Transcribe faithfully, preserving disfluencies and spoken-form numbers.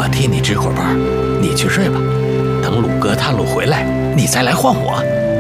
我替你值会儿班，你去睡吧。等鲁哥探路回来，你再来换我。